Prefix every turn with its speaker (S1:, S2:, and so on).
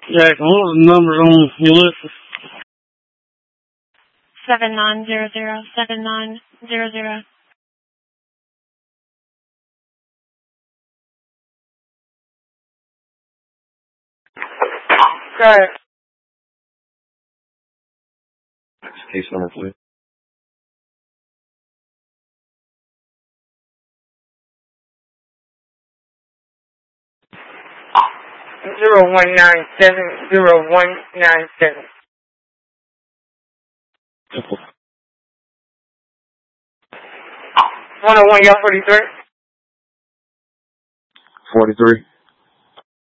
S1: Jack, what are the numbers on your list?
S2: 79007900. Go ahead.
S3: Case number, please.
S2: 01970197. 101 y'all 43.
S3: 43.